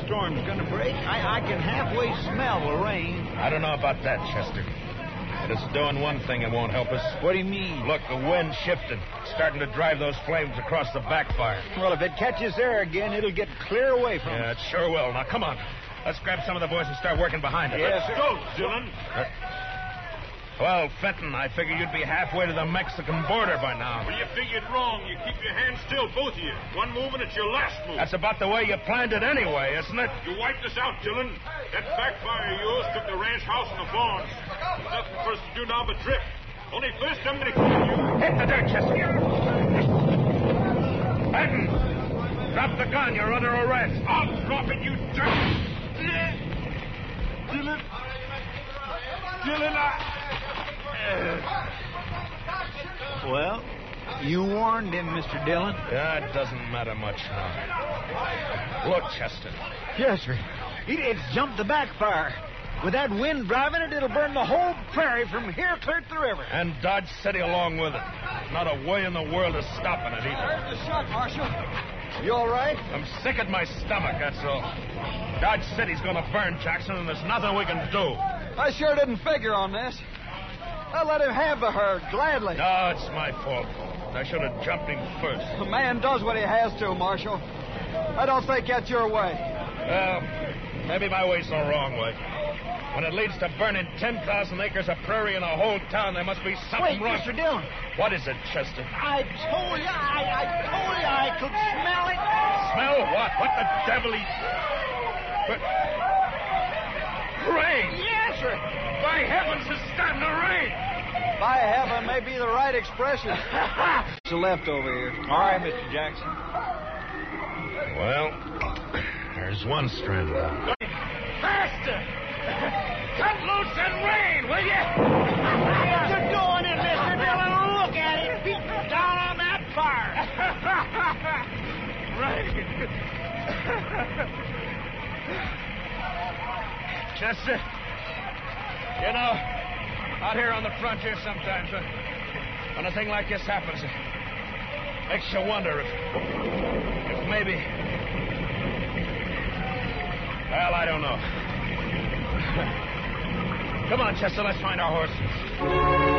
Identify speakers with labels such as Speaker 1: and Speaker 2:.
Speaker 1: storm's going to break. I can halfway smell the rain.
Speaker 2: I don't know about that, Chester. But it's doing one thing it won't help us.
Speaker 1: What do you mean?
Speaker 2: Look, the wind shifted. It's starting to drive those flames across the backfire.
Speaker 1: Well, if it catches there again, it'll get clear away from
Speaker 2: Yeah,
Speaker 1: us.
Speaker 2: it sure will. Now, come on. Let's grab some of the boys and start working behind it.
Speaker 1: Yes,
Speaker 3: Let's go, Dillon.
Speaker 2: Well, Fenton, I figured you'd be halfway to the Mexican border by now.
Speaker 3: Well, you figured wrong. You keep your hands still, both of you. One move and it's your last move.
Speaker 2: That's about the way you planned it anyway, isn't it?
Speaker 3: You wiped us out, Dillon. That backfire of yours took the ranch house and the barns. There's nothing for us to do now but trip. Only first I'm going to kill you.
Speaker 2: Hit the dirt, Chester. Fenton, drop the gun. You're under arrest.
Speaker 3: I'll drop it, you dirt. Dillon. Dillon,
Speaker 1: Well, you warned him, Mr. Dillon.
Speaker 2: Yeah, it doesn't matter much now. Look, Chester.
Speaker 1: Yes, sir. It's jumped the backfire. With that wind driving it, it'll burn the whole prairie from here clear to the river.
Speaker 2: And Dodge City along with it. Not a way in the world of stopping it either.
Speaker 1: There's the shot, Marshal. You all right?
Speaker 2: I'm sick at my stomach, that's all. Dodge City's gonna burn, Jackson, and there's nothing we can do.
Speaker 1: I sure didn't figure on this. I let him have the herd, gladly.
Speaker 2: No, it's my fault. I should have jumped him first.
Speaker 1: A man does what he has to, Marshal. I don't think that's your way.
Speaker 2: Well, maybe my way's the wrong way. When it leads to burning 10,000 acres of prairie in a whole town, there must be something
Speaker 1: Wait,
Speaker 2: wrong.
Speaker 1: Mr. Dillon.
Speaker 2: What is it, Chester?
Speaker 1: I told you I could smell it.
Speaker 2: Smell what? What the devil? What? Rain!
Speaker 1: Yes, sir.
Speaker 2: By heavens, it's starting to rain!
Speaker 1: By heaven may be the right expression. It's a leftover here. All right, Mr. Jackson.
Speaker 2: Well, there's one strand out.
Speaker 3: Faster! Cut loose and rain, will you?
Speaker 1: You're going in, Mr. Dillon. Look at it. Beat down on that fire.
Speaker 2: Chester, you know, out here on the frontier sometimes, when a thing like this happens, it makes you wonder if maybe... Well, I don't know. Come on, Chester, let's find our horses.